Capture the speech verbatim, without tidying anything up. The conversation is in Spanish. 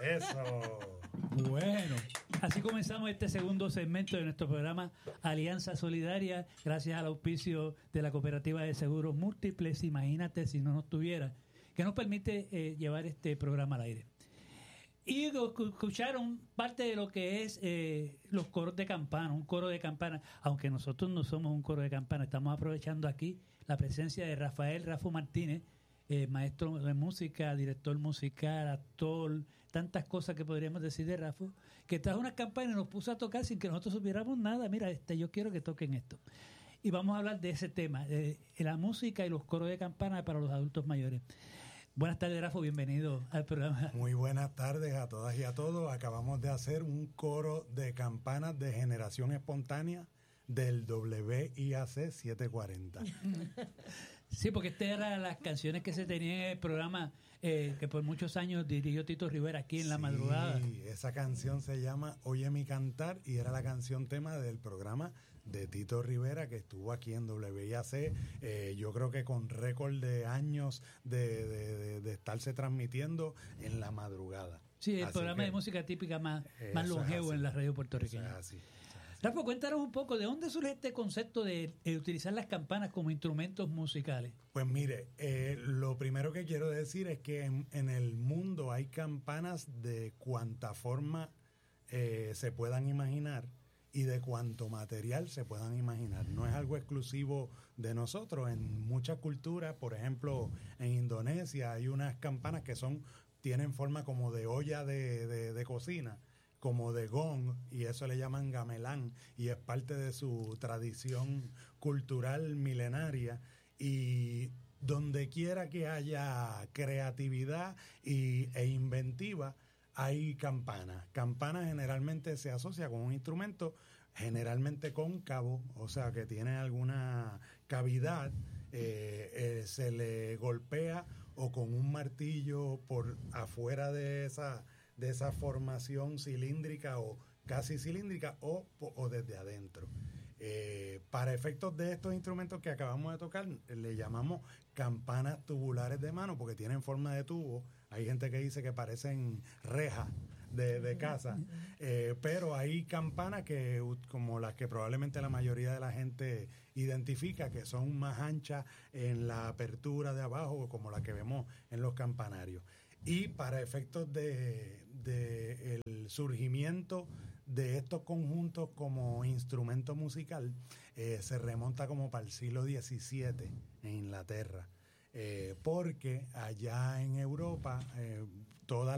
Eso. Bueno, así comenzamos este segundo segmento de nuestro programa Alianza Solidaria, gracias al auspicio de la Cooperativa de Seguros Múltiples. Imagínate si no nos tuviera, que nos permite eh, llevar este programa al aire. Y escucharon parte de lo que es eh, los coros de campana, un coro de campana, aunque nosotros no somos un coro de campana, estamos aprovechando aquí la presencia de Rafael Rafo Martínez, eh, maestro de música, director musical, actor, tantas cosas que podríamos decir de Rafo, que trajo una campana y nos puso a tocar sin que nosotros supiéramos nada. Mira, este, yo quiero que toquen esto. Y vamos a hablar de ese tema, de la música y los coros de campana para los adultos mayores. Buenas tardes, Rafo, bienvenido al programa. Muy buenas tardes a todas y a todos. Acabamos de hacer un coro de campanas de generación espontánea del W I A C setecientos cuarenta. Sí, porque estas eran las canciones que se tenían en el programa eh, que por muchos años dirigió Tito Rivera aquí en La Madrugada. Sí, esa canción se llama Oye mi cantar y era la canción tema del programa de Tito Rivera que estuvo aquí en W I A C, eh, yo creo que con récord de años de, de, de, de estarse transmitiendo en La Madrugada. Sí, el así programa que, de música típica más, más longevo en la radio puertorriqueña. Eso es así. Rafa, cuéntanos un poco, ¿de dónde surge este concepto de, de utilizar las campanas como instrumentos musicales? Pues mire, eh, lo primero que quiero decir es que en, en el mundo hay campanas de cuanta forma eh, se puedan imaginar y de cuánto material se puedan imaginar. No es algo exclusivo de nosotros. En muchas culturas, por ejemplo, en Indonesia hay unas campanas que son tienen forma como de olla de, de, de cocina, como de gong, y eso le llaman gamelán, y es parte de su tradición cultural milenaria. Y donde quiera que haya creatividad y, e inventiva, hay campanas. Campana generalmente se asocia con un instrumento generalmente cóncavo, o sea que tiene alguna cavidad, eh, eh, se le golpea o con un martillo por afuera de esa de esa formación cilíndrica o casi cilíndrica o, o desde adentro. Eh, para efectos de estos instrumentos que acabamos de tocar, le llamamos campanas tubulares de mano porque tienen forma de tubo. Hay gente que dice que parecen rejas de, de casa, eh, pero hay campanas que, como las que probablemente la mayoría de la gente identifica, que son más anchas en la apertura de abajo, como las que vemos en los campanarios. Y para efectos de, de el surgimiento de estos conjuntos como instrumento musical, eh, se remonta como para el siglo diecisiete en Inglaterra, eh, porque allá en Europa eh, toda